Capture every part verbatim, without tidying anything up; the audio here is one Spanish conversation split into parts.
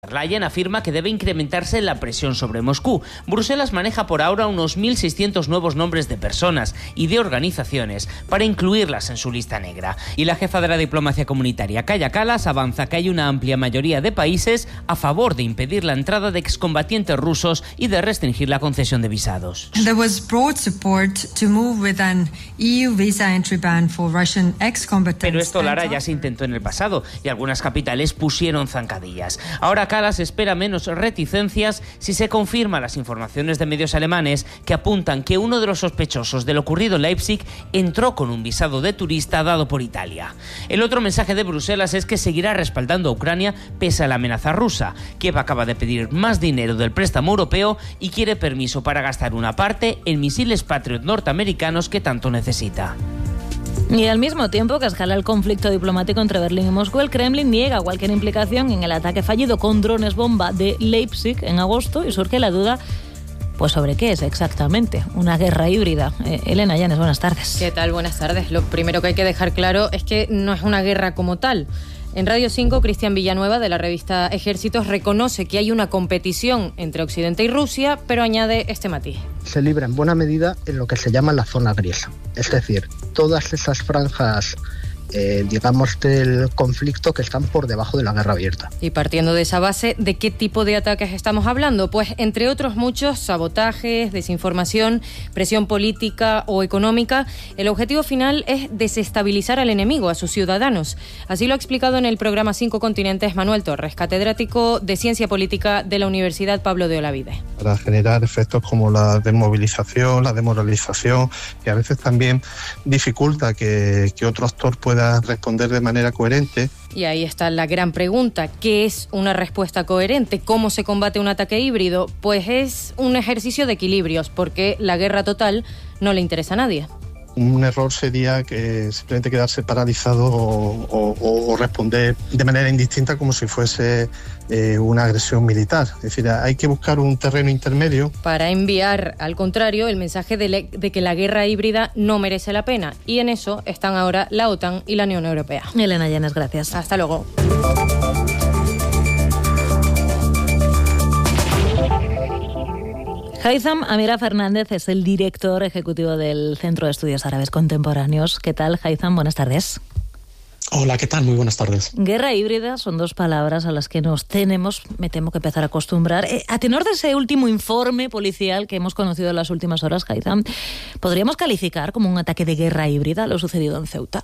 Leyen afirma que debe incrementarse la presión sobre Moscú. Bruselas maneja por ahora unos mil seiscientos nuevos nombres de personas y de organizaciones para incluirlas en su lista negra. Y la jefa de la diplomacia comunitaria, Kaja Kallas, avanza que hay una amplia mayoría de países a favor de impedir la entrada de excombatientes rusos y de restringir la concesión de visados. There was broad support to move with an E U visa entry ban for Russian ex-combatants. Pero esto, Lara, ya se intentó en el pasado y algunas capitales pusieron zancadillas. Ahora Kallas espera menos reticencias si se confirman las informaciones de medios alemanes que apuntan que uno de los sospechosos de lo ocurrido en Leipzig entró con un visado de turista dado por Italia. El otro mensaje de Bruselas es que seguirá respaldando a Ucrania pese a la amenaza rusa. Kiev acaba de pedir más dinero del préstamo europeo y quiere permiso para gastar una parte en misiles Patriot norteamericanos que tanto necesita. Y al mismo tiempo que escala el conflicto diplomático entre Berlín y Moscú, el Kremlin niega cualquier implicación en el ataque fallido con drones bomba de Leipzig en agosto y surge la duda, pues sobre qué es exactamente una guerra híbrida. Eh, Elena Llanes, buenas tardes. ¿Qué tal? Buenas tardes. Lo primero que hay que dejar claro es que no es una guerra como tal. En Radio cinco, Cristian Villanueva, de la revista Ejércitos, reconoce que hay una competición entre Occidente y Rusia, pero añade este matiz. Se libra en buena medida en lo que se llama la zona gris. Es decir, todas esas franjas, eh, digamos, del conflicto que están por debajo de la guerra abierta. Y partiendo de esa base, ¿de qué tipo de ataques estamos hablando? Pues, entre otros muchos, sabotajes, desinformación, presión política o económica. El objetivo final es desestabilizar al enemigo, a sus ciudadanos. Así lo ha explicado en el programa Cinco Continentes Manuel Torres, catedrático de Ciencia Política de la Universidad Pablo de Olavide. Para generar efectos como la desmovilización, la demoralización, que a veces también dificulta que, que otro actor pueda responder de manera coherente. Y ahí está la gran pregunta: ¿qué es una respuesta coherente? ¿Cómo se combate un ataque híbrido? Pues es un ejercicio de equilibrios, porque la guerra total no le interesa a nadie. Un error sería que simplemente quedarse paralizado o, o, o responder de manera indistinta como si fuese eh, una agresión militar. Es decir, hay que buscar un terreno intermedio. Para enviar, al contrario, el mensaje de, le, de que la guerra híbrida no merece la pena. Y en eso están ahora la OTAN y la Unión Europea. Elena Llanes, gracias. Hasta luego. Haitham Amira Fernández es el director ejecutivo del Centro de Estudios Árabes Contemporáneos. ¿Qué tal, Haitham? Buenas tardes. Hola, ¿qué tal? Muy buenas tardes. Guerra híbrida son dos palabras a las que nos tenemos, me temo que empezar a acostumbrar. Eh, a tenor de ese último informe policial que hemos conocido en las últimas horas, Haitham, ¿podríamos calificar como un ataque de guerra híbrida lo sucedido en Ceuta?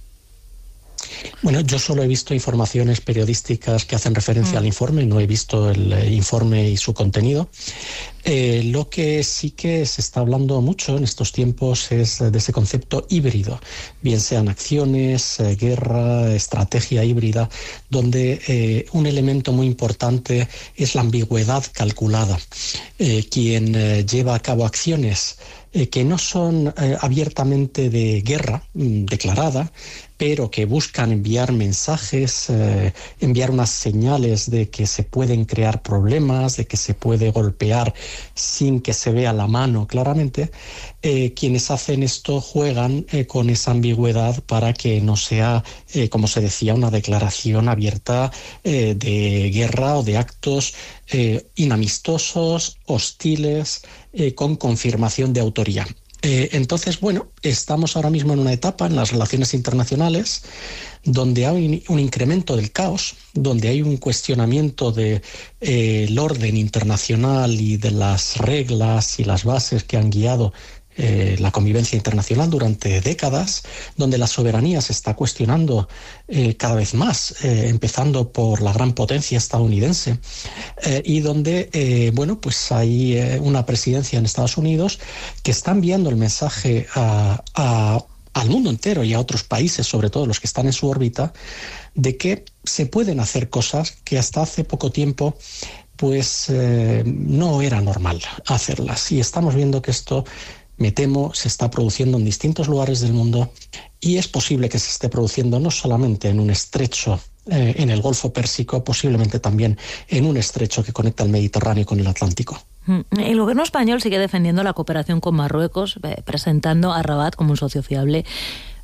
Bueno, yo solo he visto informaciones periodísticas que hacen referencia mm. al informe, no he visto el eh, informe y su contenido. Eh, lo que sí que se está hablando mucho en estos tiempos es de ese concepto híbrido, bien sean acciones, eh, guerra, estrategia híbrida, donde eh, un elemento muy importante es la ambigüedad calculada. Eh, quien eh, lleva a cabo acciones eh, que no son eh, abiertamente de guerra mm, declarada, pero que buscan enviar mensajes, eh, enviar unas señales de que se pueden crear problemas, de que se puede golpear sin que se vea la mano claramente, eh, quienes hacen esto juegan eh, con esa ambigüedad para que no sea, eh, como se decía, una declaración abierta eh, de guerra o de actos eh, inamistosos, hostiles, eh, con confirmación de autoría. Eh, entonces, bueno, estamos ahora mismo en una etapa en las relaciones internacionales donde hay un incremento del caos, donde hay un cuestionamiento del de, eh, orden internacional y de las reglas y las bases que han guiado Eh, la convivencia internacional durante décadas, donde la soberanía se está cuestionando eh, cada vez más, eh, empezando por la gran potencia estadounidense, eh, y donde, eh, bueno, pues hay eh, una presidencia en Estados Unidos que está enviando el mensaje a, a, al mundo entero y a otros países, sobre todo los que están en su órbita, de que se pueden hacer cosas que hasta hace poco tiempo pues eh, no era normal hacerlas. Y estamos viendo que esto, me temo, se está produciendo en distintos lugares del mundo y es posible que se esté produciendo no solamente en un estrecho eh, en el Golfo Pérsico, posiblemente también en un estrecho que conecta el Mediterráneo con el Atlántico. El gobierno español sigue defendiendo la cooperación con Marruecos, eh, presentando a Rabat como un socio fiable.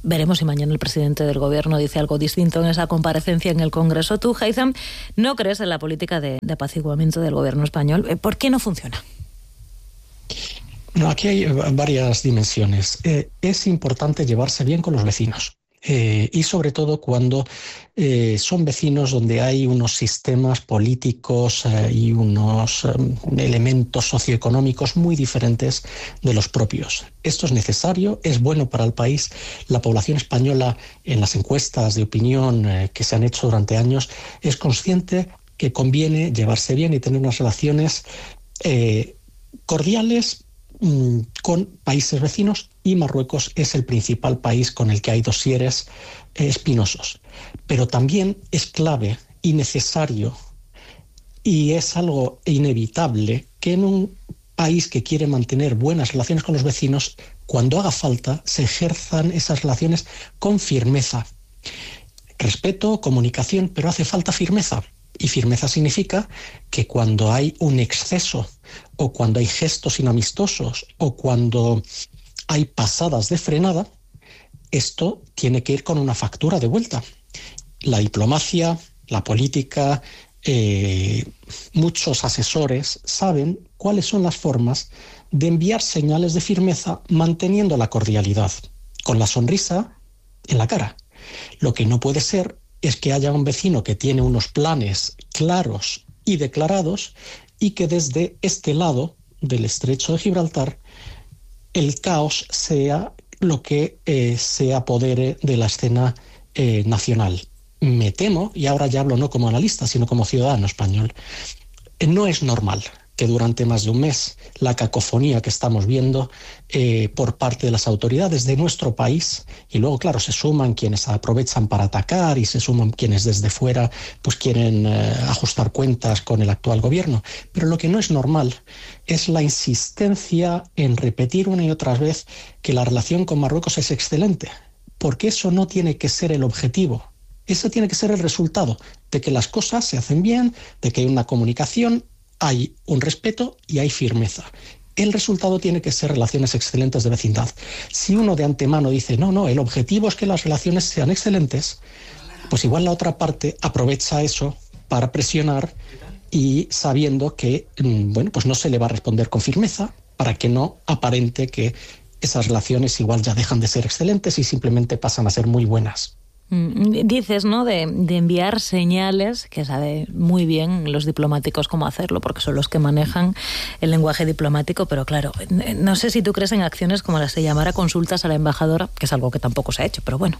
Veremos si mañana el presidente del gobierno dice algo distinto en esa comparecencia en el Congreso. Tú, Haitham, no crees en la política de, de apaciguamiento del gobierno español. ¿Por qué no funciona? No, aquí hay varias dimensiones. Eh, es importante llevarse bien con los vecinos. Eh, y sobre todo cuando eh, son vecinos donde hay unos sistemas políticos eh, y unos eh, elementos socioeconómicos muy diferentes de los propios. Esto es necesario, es bueno para el país. La población española, en las encuestas de opinión eh, que se han hecho durante años, es consciente que conviene llevarse bien y tener unas relaciones eh, cordiales mmm, con países vecinos, y Marruecos es el principal país con el que hay dosieres eh, espinosos. Pero también es clave y necesario, y es algo inevitable, que en un país que quiere mantener buenas relaciones con los vecinos, cuando haga falta, se ejerzan esas relaciones con firmeza. Respeto, comunicación, pero hace falta firmeza. Y firmeza significa que cuando hay un exceso, o cuando hay gestos inamistosos, o cuando hay pasadas de frenada, esto tiene que ir con una factura de vuelta. La diplomacia, la política, eh, muchos asesores saben cuáles son las formas de enviar señales de firmeza manteniendo la cordialidad, con la sonrisa en la cara. Lo que no puede ser es que haya un vecino que tiene unos planes claros y declarados y que desde este lado del Estrecho de Gibraltar el caos sea lo que eh, se apodere de la escena eh, nacional. Me temo, y ahora ya hablo no como analista, sino como ciudadano español, eh, no es normal que durante más de un mes la cacofonía que estamos viendo eh, por parte de las autoridades de nuestro país, y luego, claro, se suman quienes aprovechan para atacar y se suman quienes desde fuera pues quieren eh, ajustar cuentas con el actual gobierno. Pero lo que no es normal es la insistencia en repetir una y otra vez que la relación con Marruecos es excelente, porque eso no tiene que ser el objetivo. Ese tiene que ser el resultado de que las cosas se hacen bien, de que hay una comunicación, hay un respeto y hay firmeza. El resultado tiene que ser relaciones excelentes de vecindad. Si uno de antemano dice, no, no, el objetivo es que las relaciones sean excelentes, pues igual la otra parte aprovecha eso para presionar, y sabiendo que, bueno, pues no se le va a responder con firmeza, para que no aparente que esas relaciones igual ya dejan de ser excelentes y simplemente pasan a ser muy buenas. Dices, ¿no?, de, de enviar señales, que sabe muy bien los diplomáticos cómo hacerlo, porque son los que manejan el lenguaje diplomático, pero claro, no sé si tú crees en acciones como las de llamar a consultas a la embajadora, que es algo que tampoco se ha hecho, pero bueno.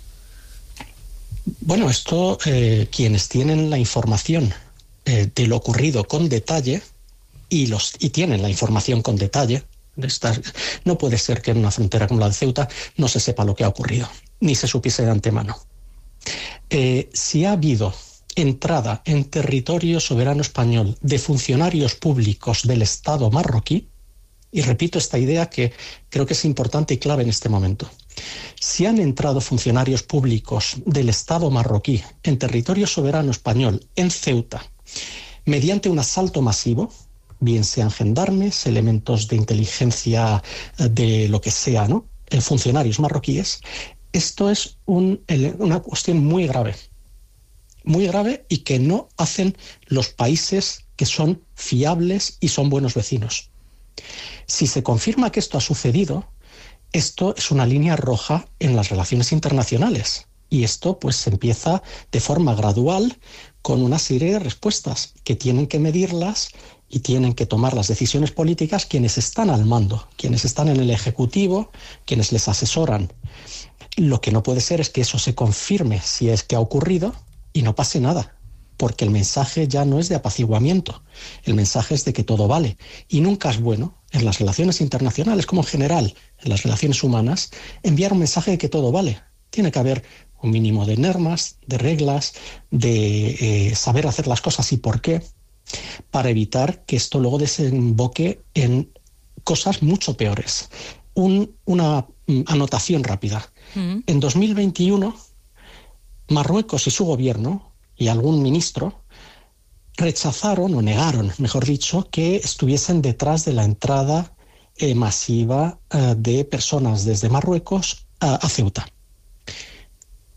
Bueno, esto, eh, quienes tienen la información eh, de lo ocurrido con detalle, y, los, y tienen la información con detalle, Esta, no puede ser que en una frontera como la de Ceuta no se sepa lo que ha ocurrido, ni se supiese de antemano. Eh, si ha habido entrada en territorio soberano español de funcionarios públicos del Estado marroquí, y repito esta idea que creo que es importante y clave en este momento, si han entrado funcionarios públicos del Estado marroquí en territorio soberano español en Ceuta mediante un asalto masivo, bien sean gendarmes, elementos de inteligencia de lo que sea, ¿no?, funcionarios marroquíes, esto es un, una cuestión muy grave, muy grave, y que no hacen los países que son fiables y son buenos vecinos. Si se confirma que esto ha sucedido, esto es una línea roja en las relaciones internacionales, y esto pues se empieza de forma gradual con una serie de respuestas que tienen que medirlas y tienen que tomar las decisiones políticas quienes están al mando, quienes están en el Ejecutivo, quienes les asesoran. Lo que no puede ser es que eso se confirme si es que ha ocurrido y no pase nada, porque el mensaje ya no es de apaciguamiento, el mensaje es de que todo vale. Y nunca es bueno, en las relaciones internacionales como en general, en las relaciones humanas, enviar un mensaje de que todo vale. Tiene que haber un mínimo de normas, de reglas, de eh, saber hacer las cosas y por qué, para evitar que esto luego desemboque en cosas mucho peores. Un, una mm, anotación rápida. Mm. En dos mil veintiuno, Marruecos y su gobierno y algún ministro rechazaron o negaron, mejor dicho, que estuviesen detrás de la entrada eh, masiva eh, de personas desde Marruecos a, a Ceuta.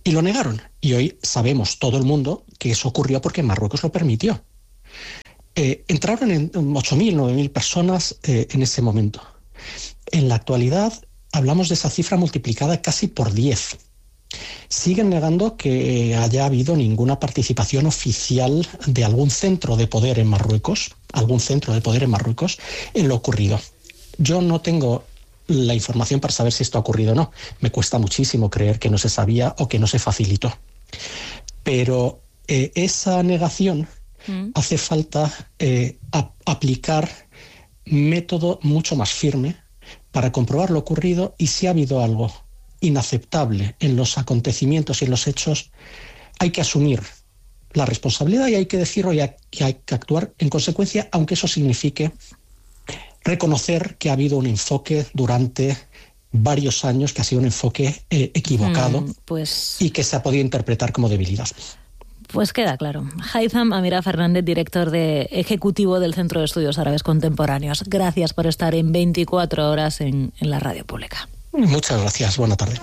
y lo negaron. Y hoy sabemos todo el mundo que eso ocurrió porque Marruecos lo permitió. Eh, entraron en ocho mil, nueve mil personas eh, en ese momento. En la actualidad hablamos de esa cifra multiplicada casi por diez. Siguen negando que haya habido ninguna participación oficial de algún centro de poder en Marruecos, algún centro de poder en Marruecos, en lo ocurrido. Yo no tengo la información para saber si esto ha ocurrido o no. Me cuesta muchísimo creer que no se sabía o que no se facilitó. Pero eh, esa negación mm. hace falta eh, a, aplicar método mucho más firme para comprobar lo ocurrido, y si ha habido algo inaceptable en los acontecimientos y en los hechos, hay que asumir la responsabilidad y hay que decirlo y hay, y hay que actuar en consecuencia, aunque eso signifique reconocer que ha habido un enfoque durante varios años que ha sido un enfoque eh, equivocado mm, pues... y que se ha podido interpretar como debilidad. Pues queda claro. Haitham Amira Fernández, director de ejecutivo del Centro de Estudios Árabes Contemporáneos. Gracias por estar en veinticuatro horas en, en la radio pública. Muchas gracias. Buena tarde.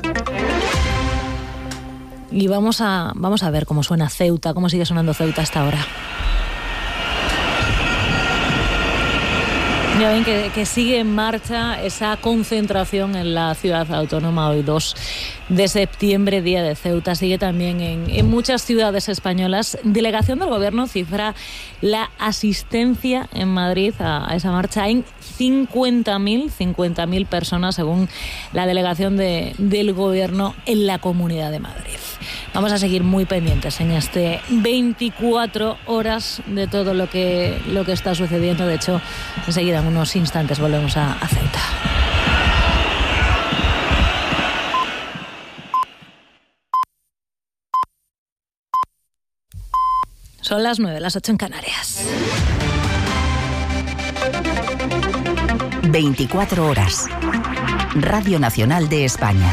Y vamos a, vamos a ver cómo suena Ceuta, cómo sigue sonando Ceuta hasta ahora. Ya ven que, que sigue en marcha esa concentración en la ciudad autónoma hoy dos de septiembre, Día de Ceuta. Sigue también en, en muchas ciudades españolas. Delegación del Gobierno cifra la asistencia en Madrid a, a esa marcha en cincuenta mil personas, según la delegación de, del Gobierno en la Comunidad de Madrid. Vamos a seguir muy pendientes en este veinticuatro horas de todo lo que, lo que está sucediendo. De hecho, enseguida, en unos instantes, volvemos a, a Ceuta. Son las nueve, las ocho en Canarias. veinticuatro horas. Radio Nacional de España.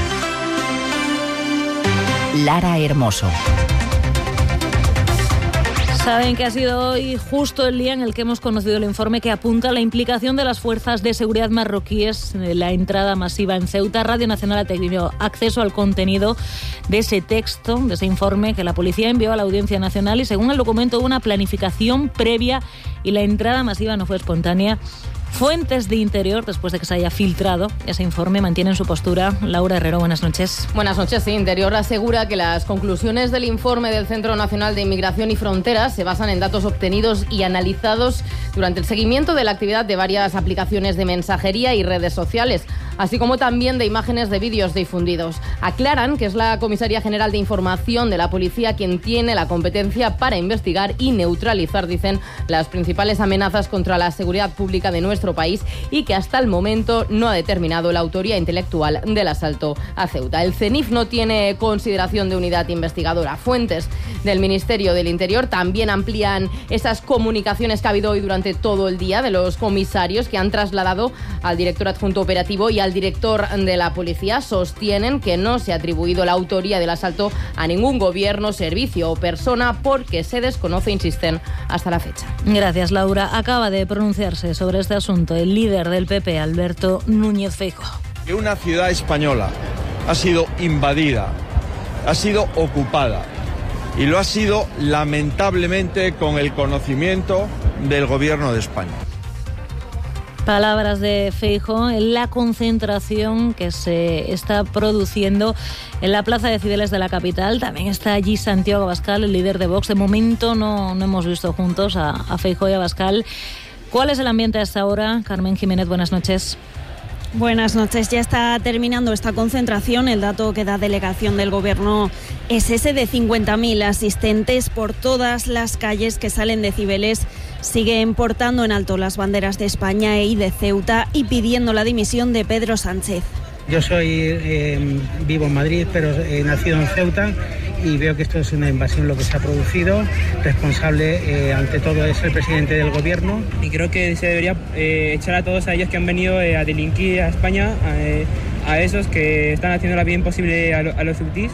Lara Hermoso. Saben que ha sido hoy justo el día en el que hemos conocido el informe que apunta a la implicación de las fuerzas de seguridad marroquíes en la entrada masiva en Ceuta. Radio Nacional ha tenido acceso al contenido de ese texto, de ese informe que la policía envió a la Audiencia Nacional, y según el documento hubo una planificación previa y la entrada masiva no fue espontánea. Fuentes de Interior, después de que se haya filtrado ese informe, mantienen su postura. Laura Herrero, buenas noches. Buenas noches. Sí, Interior asegura que las conclusiones del informe del Centro Nacional de Inmigración y Fronteras se basan en datos obtenidos y analizados durante el seguimiento de la actividad de varias aplicaciones de mensajería y redes sociales, así como también de imágenes de vídeos difundidos. Aclaran que es la Comisaría General de Información de la Policía quien tiene la competencia para investigar y neutralizar, dicen, las principales amenazas contra la seguridad pública de nuestro país, y que hasta el momento no ha determinado la autoría intelectual del asalto a Ceuta. El CENIF no tiene consideración de unidad investigadora. Fuentes del Ministerio del Interior también amplían esas comunicaciones que ha habido hoy durante todo el día de los comisarios que han trasladado al director adjunto operativo y al director de la policía. Sostienen que no se ha atribuido la autoría del asalto a ningún gobierno, servicio o persona porque se desconoce, insisten, hasta la fecha. Gracias, Laura. Acaba de pronunciarse sobre este asunto el líder del P P, Alberto Núñez Feijóo. Que una ciudad española ha sido invadida, ha sido ocupada, y lo ha sido lamentablemente con el conocimiento del Gobierno de España. Palabras de Feijóo en la concentración que se está produciendo en la Plaza de Cibeles de la capital. También está allí Santiago Abascal, el líder de Vox. De momento no, no hemos visto juntos a, a Feijóo y a Abascal. ¿Cuál es el ambiente a esta hora? Carmen Jiménez, buenas noches. Buenas noches. Ya está terminando esta concentración. El dato que da delegación del Gobierno es ese de cincuenta mil asistentes por todas las calles que salen de Cibeles. Siguen portando en alto las banderas de España y de Ceuta y pidiendo la dimisión de Pedro Sánchez. Yo soy eh, vivo en Madrid, pero he nacido en Ceuta, y veo que esto es una invasión lo que se ha producido. Responsable eh, ante todo es el presidente del Gobierno. Y creo que se debería eh, echar a todos a ellos que han venido eh, a delinquir a España, eh, a esos que están haciendo la vida imposible a, lo, a los ceutís.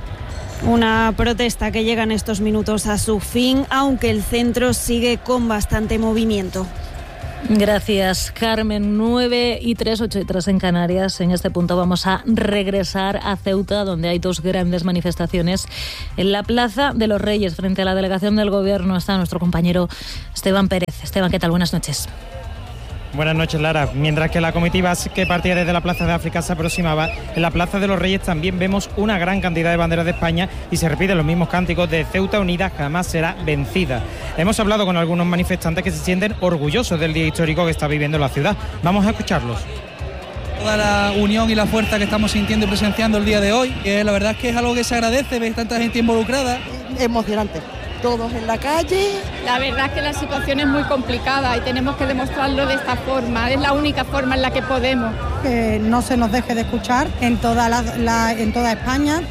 Una protesta que llega en estos minutos a su fin, aunque el centro sigue con bastante movimiento. Gracias, Carmen. nueve y tres, ocho y tres en Canarias. En este punto vamos a regresar a Ceuta, donde hay dos grandes manifestaciones. En la Plaza de los Reyes, frente a la delegación del Gobierno, está nuestro compañero Esteban Pérez. Esteban, ¿qué tal? Buenas noches. Buenas noches, Lara. Mientras que la comitiva que partía desde la Plaza de África se aproximaba, en la Plaza de los Reyes también vemos una gran cantidad de banderas de España y se repiten los mismos cánticos de Ceuta unida jamás será vencida. Hemos hablado con algunos manifestantes que se sienten orgullosos del día histórico que está viviendo la ciudad. Vamos a escucharlos. Toda la unión y la fuerza que estamos sintiendo y presenciando el día de hoy, que la verdad es que es algo que se agradece, ver tanta gente involucrada. Emocionante. Todos en la calle. La verdad es que la situación es muy complicada y tenemos que demostrarlo de esta forma. Es la única forma en la que podemos. Que no se nos deje de escuchar en toda, la, la, en toda España.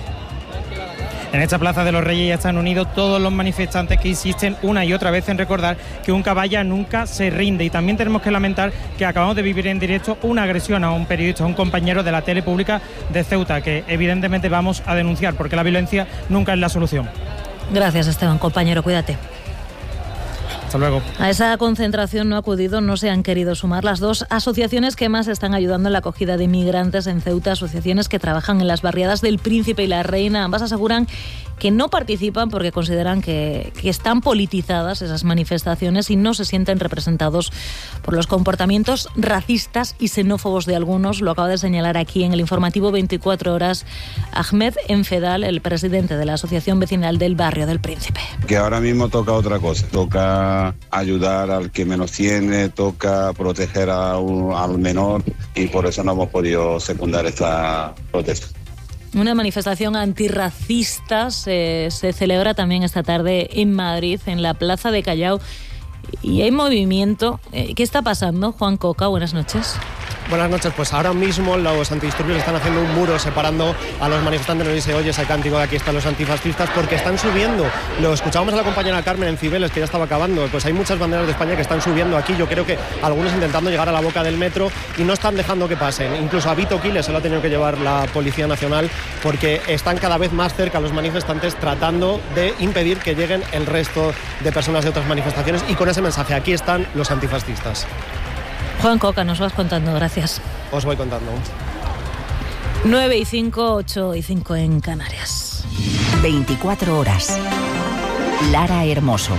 En esta Plaza de los Reyes ya están unidos todos los manifestantes que insisten una y otra vez en recordar que un caballa nunca se rinde. Y también tenemos que lamentar que acabamos de vivir en directo una agresión a un periodista, a un compañero de la tele pública de Ceuta, que evidentemente vamos a denunciar porque la violencia nunca es la solución. Gracias, Esteban, compañero, cuídate. Hasta luego. A esa concentración no ha acudido, no se han querido sumar las dos asociaciones que más están ayudando en la acogida de inmigrantes en Ceuta, asociaciones que trabajan en las barriadas del Príncipe y la Reina. Ambas aseguran que no participan porque consideran que, que están politizadas esas manifestaciones y no se sienten representados por los comportamientos racistas y xenófobos de algunos. Lo acaba de señalar aquí en el informativo veinticuatro horas Ahmed Enfedal, el presidente de la Asociación Vecinal del Barrio del Príncipe. Que ahora mismo toca otra cosa, toca ayudar al que menos tiene, toca proteger a un, al menor, y por eso no hemos podido secundar esta protesta. Una manifestación antirracista se, se celebra también esta tarde en Madrid, en la Plaza de Callao, y hay movimiento. ¿Qué está pasando? Juan Coca, buenas noches. Buenas noches, pues ahora mismo los antidisturbios están haciendo un muro separando a los manifestantes, no se oye ese cántico de aquí están los antifascistas, porque están subiendo, lo escuchábamos a la compañera Carmen en Cibeles, que ya estaba acabando, pues hay muchas banderas de España que están subiendo aquí, yo creo que algunos intentando llegar a la boca del metro y no están dejando que pasen, incluso a Vito Quiles se lo ha tenido que llevar la Policía Nacional, porque están cada vez más cerca los manifestantes tratando de impedir que lleguen el resto de personas de otras manifestaciones, y con ese mensaje, aquí están los antifascistas. Juan Coca, nos vas contando, gracias. Os voy contando. nueve y cinco, ocho y cinco en Canarias. veinticuatro horas. Lara Hermoso.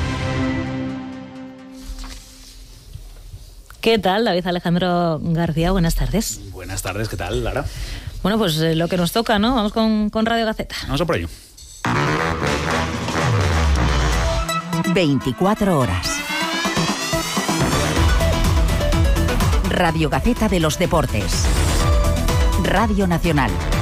¿Qué tal, David Alejandro García? Buenas tardes. Buenas tardes, ¿qué tal, Lara? Bueno, pues eh, lo que nos toca, ¿no? Vamos con, con Radio Gaceta. Vamos a por ello. veinticuatro horas. Radio Gaceta de los Deportes. Radio Nacional.